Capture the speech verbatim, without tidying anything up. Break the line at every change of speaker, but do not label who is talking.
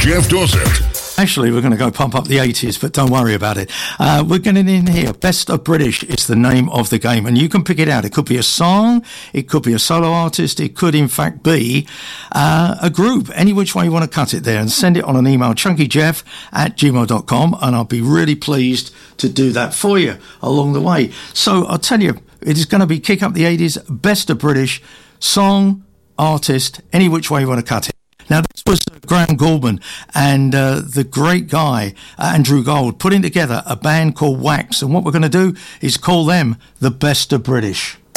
Jeff Dossett.
Actually, we're going to go pump up the eighties, but don't worry about it. Uh, we're getting in here. Best of British is the name of the game, and you can pick it out. It could be a song, it could be a solo artist, it could, in fact, be uh, a group. Any which way you want to cut it there, and send it on an email, chunkyjeff at gmail dot com, and I'll be really pleased to do that for you along the way. So I'll tell you, it is going to be Kick Up the eighties, Best of British, song, artist, any which way you want to cut it. Now, this was Graham Gouldman and uh, the great guy, uh, Andrew Gold, putting together a band called Wax. And what we're going to do is call them the Best of British.